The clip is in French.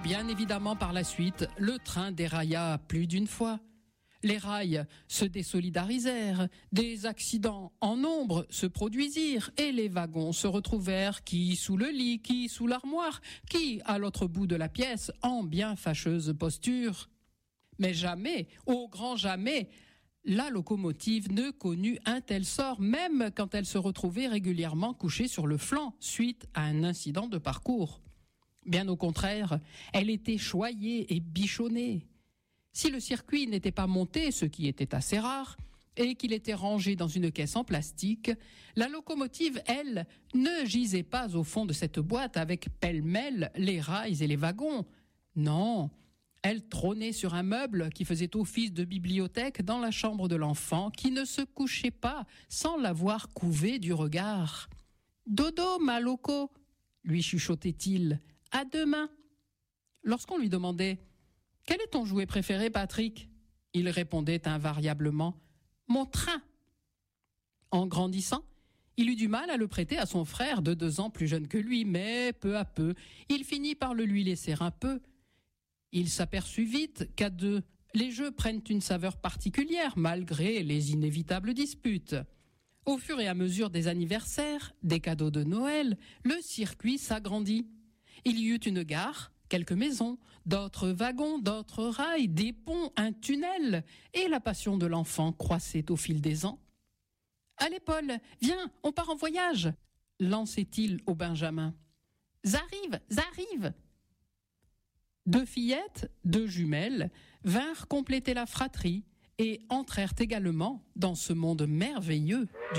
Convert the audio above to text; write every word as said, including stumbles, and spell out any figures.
bien évidemment par la suite, le train dérailla plus d'une fois. Les rails se désolidarisèrent, des accidents en nombre se produisirent et les wagons se retrouvèrent qui sous le lit, qui sous l'armoire, qui à l'autre bout de la pièce en bien fâcheuse posture. Mais jamais, au grand jamais, la locomotive ne connut un tel sort, même quand elle se retrouvait régulièrement couchée sur le flanc suite à un incident de parcours. Bien au contraire, elle était choyée et bichonnée. Si le circuit n'était pas monté, ce qui était assez rare, et qu'il était rangé dans une caisse en plastique, la locomotive, elle, ne gisait pas au fond de cette boîte avec pêle-mêle les rails et les wagons. Non, elle trônait sur un meuble qui faisait office de bibliothèque dans la chambre de l'enfant qui ne se couchait pas sans l'avoir couvé du regard. « Dodo, ma loco !» lui chuchotait-il. « À demain !» Lorsqu'on lui demandait « Quel est ton jouet préféré, Patrick ?» il répondait invariablement « Mon train !» En grandissant, il eut du mal à le prêter à son frère de deux ans plus jeune que lui, mais peu à peu, il finit par le lui laisser un peu. Il s'aperçut vite qu'à deux, les jeux prennent une saveur particulière malgré les inévitables disputes. Au fur et à mesure des anniversaires, des cadeaux de Noël, le circuit s'agrandit. Il y eut une gare, quelques maisons, d'autres wagons, d'autres rails, des ponts, un tunnel, et la passion de l'enfant croissait au fil des ans. « Allez Paul, viens, on part en voyage !» lançait-il au Benjamin. « J'arrive, j'arrive !» Deux fillettes, deux jumelles, vinrent compléter la fratrie et entrèrent également dans ce monde merveilleux du